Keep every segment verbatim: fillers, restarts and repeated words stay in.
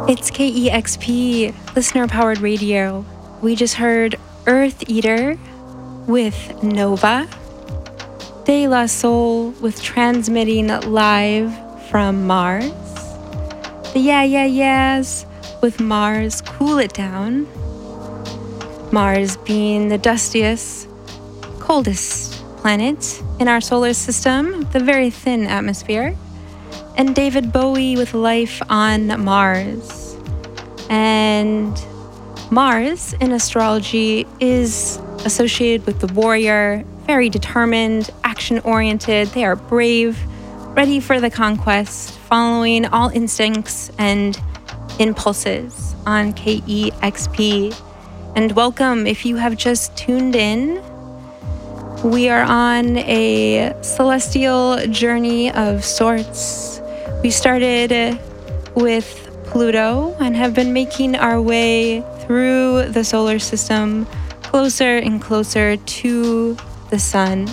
It's K E X P, listener-powered radio. We just heard Earth Eater with Nova, De La Soul with Transmitting Live from Mars, the Yeah Yeah Yeahs with Mars Cool It Down, Mars being the dustiest, coldest planet in our solar system, the very thin atmosphere, and David Bowie with Life on Mars. And Mars in astrology is associated with the warrior, very determined, action-oriented. They are brave, ready for the conquest, following all instincts and impulses on K E X P. And welcome if you have just tuned in. We are on a celestial journey of sorts. We started with Pluto and have been making our way through the solar system closer and closer to the sun.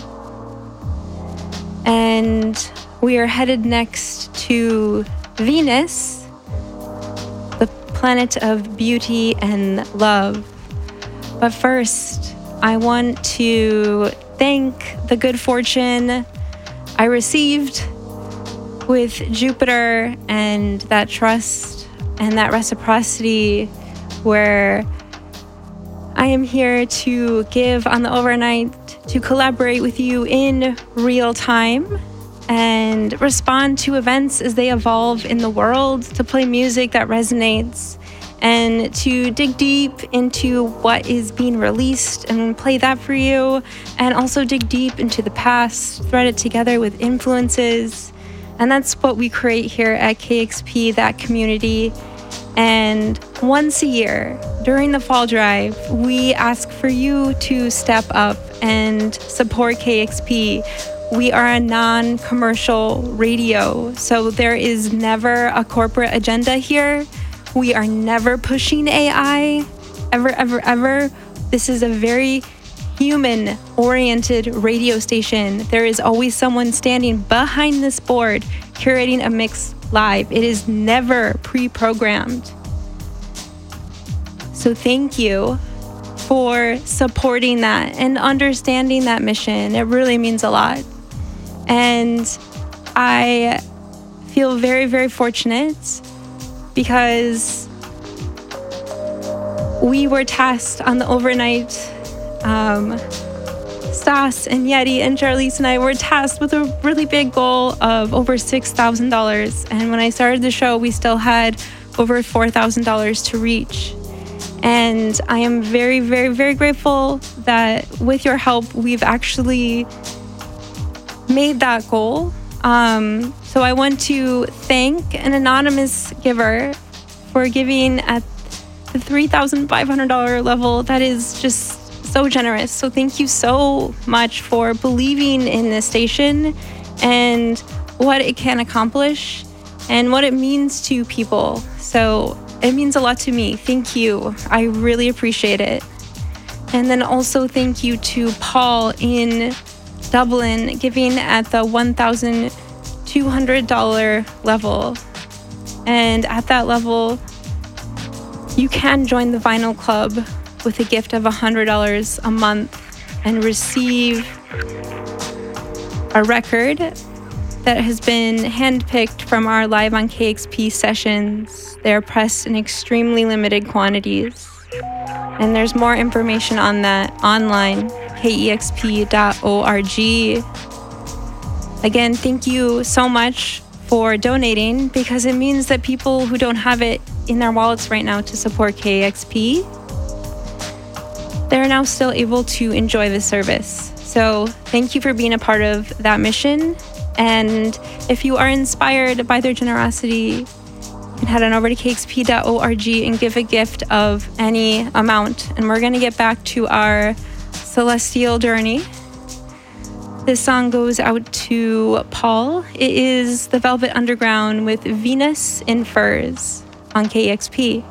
And we are headed next to Venus, the planet of beauty and love. But first, I want to thank the good fortune I received with Jupiter and that trust and that reciprocity where I am here to give on the overnight, to collaborate with you in real time and respond to events as they evolve in the world, to play music that resonates, and to dig deep into what is being released and play that for you, and also dig deep into the past, thread it together with influences. And that's what we create here at K X P, that community. And once a year, during the fall drive, we ask for you to step up and support K X P. We are a non-commercial radio, so there is never a corporate agenda here. We are never pushing A I, ever, ever, ever. This is a very human-oriented radio station. There is always someone standing behind this board curating a mix live. It is never pre-programmed. So thank you for supporting that and understanding that mission. It really means a lot. And I feel very, very fortunate because we were tasked on the overnight, um, Stas and Yeti and Charlize and I were tasked with a really big goal of over six thousand dollars. And when I started the show, we still had over four thousand dollars to reach. And I am very, very, very grateful that with your help, we've actually made that goal. Um, so I want to thank an anonymous giver for giving at the three thousand five hundred dollars level. That is just so generous. So thank you so much for believing in this station and what it can accomplish and what it means to people. So it means a lot to me. Thank you. I really appreciate it. And then also thank you to Paul in Dublin giving at the one thousand two hundred dollars level. And at that level, you can join the Vinyl Club with a gift of one hundred dollars a month and receive a record that has been handpicked from our Live on K X P sessions. They're pressed in extremely limited quantities. And there's more information on that online, K E X P dot org. Again, thank you so much for donating because it means that people who don't have it in their wallets right now to support K X P, they're now still able to enjoy the service. So thank you for being a part of that mission. And if you are inspired by their generosity, you can head on over to K X P dot org and give a gift of any amount. And we're going to get back to our celestial journey. This song goes out to Paul. It is the Velvet Underground with Venus in Furs on K X P.